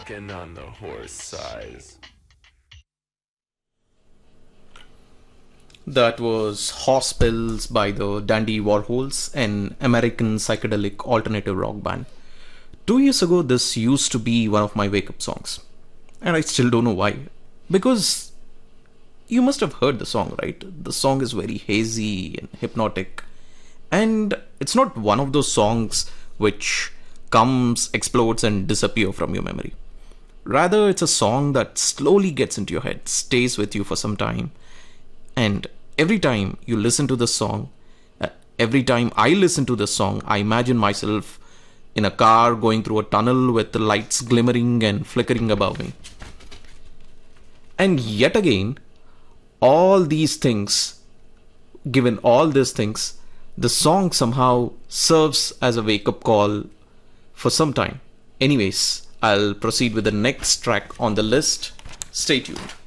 Walking on the horse size. That was Hospitals by the Dandy Warhols, an American psychedelic alternative rock band. 2 years ago, this used to be one of my wake up songs. And I still don't know why. Because you must have heard the song, right? The song is very hazy and hypnotic. And it's not one of those songs which comes, explodes, and disappear from your memory. Rather, it's a song that slowly gets into your head, stays with you for some time, and every time you listen to the song, every time I listen to the song, I imagine myself in a car going through a tunnel with the lights glimmering and flickering above me. And yet again, all these things, given all these things, the song somehow serves as a wake up call for some time. Anyways, I'll proceed with the next track on the list. Stay tuned.